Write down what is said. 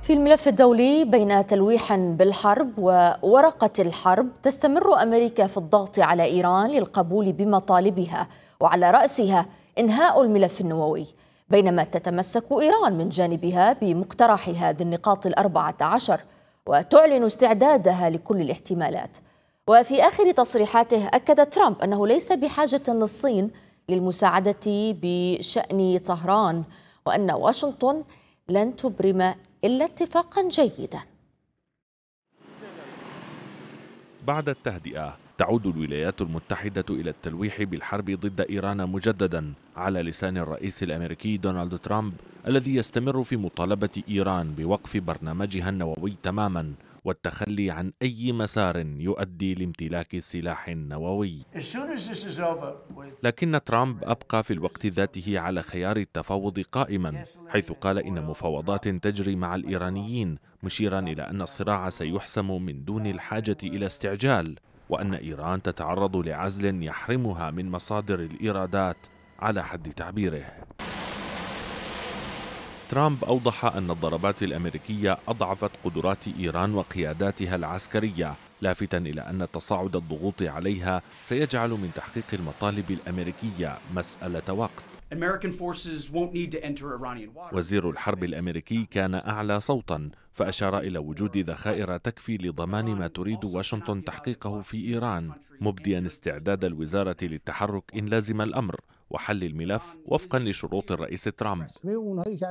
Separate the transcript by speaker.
Speaker 1: في الملف الدولي، بين تلويح بالحرب وورقة الحرب، تستمر أمريكا في الضغط على إيران للقبول بمطالبها، وعلى رأسها إنهاء الملف النووي، بينما تتمسك إيران من جانبها بمقترح هذه النقاط 14 وتعلن استعدادها لكل الاحتمالات. وفي آخر تصريحاته أكد ترامب أنه ليس بحاجة للصين للمساعدة بشأن طهران، وأن واشنطن لن تبرم إلا اتفاقا جيدا.
Speaker 2: بعد التهدئة تعود الولايات المتحدة إلى التلويح بالحرب ضد إيران مجددا، على لسان الرئيس الأمريكي دونالد ترامب الذي يستمر في مطالبة إيران بوقف برنامجها النووي تماما والتخلي عن أي مسار يؤدي لامتلاك سلاح نووي. لكن ترامب أبقى في الوقت ذاته على خيار التفاوض قائما، حيث قال إن مفاوضات تجري مع الإيرانيين، مشيرا إلى أن الصراع سيحسم من دون الحاجة إلى استعجال، وأن إيران تتعرض لعزل يحرمها من مصادر الإيرادات على حد تعبيره. ترامب أوضح أن الضربات الأمريكية أضعفت قدرات إيران وقياداتها العسكرية، لافتاً إلى أن تصاعد الضغوط عليها سيجعل من تحقيق المطالب الأمريكية مسألة وقت. وزير الحرب الأمريكي كان أعلى صوتاً، فأشار إلى وجود ذخائر تكفي لضمان ما تريد واشنطن تحقيقه في إيران، مبدياً استعداد الوزارة للتحرك إن لازم الأمر وحل الملف وفقاً لشروط الرئيس ترامب.